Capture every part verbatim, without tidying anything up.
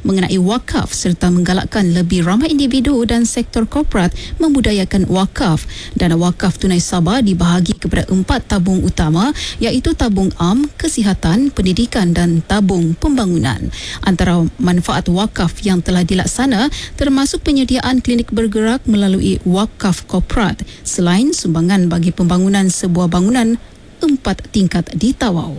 mengenai wakaf serta menggalakkan lebih ramai individu dan sektor korporat membudayakan wakaf. Dana wakaf tunai Sabah dibahagi kepada empat tabung utama iaitu tabung am, kesihatan, pendidikan dan tabung pembangunan. Antara manfaat wakaf yang telah dilaksana termasuk penyediaan klinik bergerak melalui wakaf korporat selain sumbangan bagi pembangunan sebuah bangunan empat tingkat di Tawau.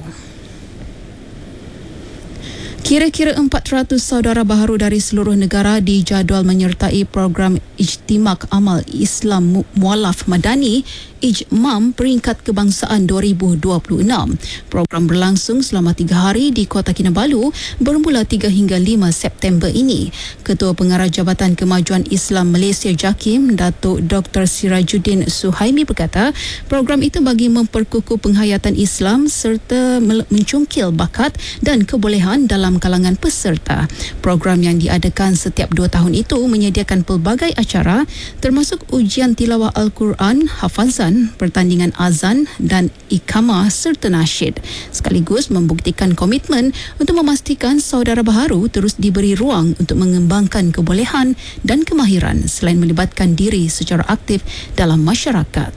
Kira-kira empat ratus saudara baharu dari seluruh negara dijadual menyertai program Ijtimak Amal Islam Mu- Mualaf Madani I J M A M Peringkat Kebangsaan dua ribu dua puluh enam. Program berlangsung selama tiga hari di Kota Kinabalu bermula tiga hingga lima September ini. Ketua Pengarah Jabatan Kemajuan Islam Malaysia JAKIM, Datuk Doktor Sirajuddin Suhaimi berkata, program itu bagi memperkukuh penghayatan Islam serta mencungkil bakat dan kebolehan dalam kalangan peserta. Program yang diadakan setiap dua tahun itu menyediakan pelbagai acara termasuk ujian tilawah Al-Quran, hafazan, pertandingan azan dan ikamah serta nasyid, sekaligus membuktikan komitmen untuk memastikan saudara baharu terus diberi ruang untuk mengembangkan kebolehan dan kemahiran selain melibatkan diri secara aktif dalam masyarakat.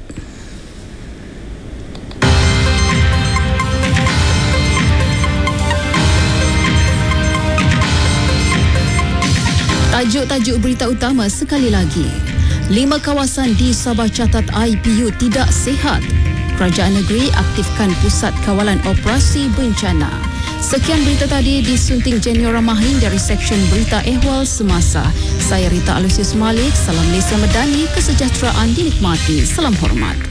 Tajuk-tajuk berita utama sekali lagi. Lima kawasan di Sabah catat I P U tidak sihat. Kerajaan negeri aktifkan pusat kawalan operasi bencana. Sekian berita tadi disunting Jeniora Mahin dari Seksyen Berita Ehwal Semasa. Saya Rita Alusius Malik. Salam Malaysia Madani, kesejahteraan dinikmati. Salam hormat.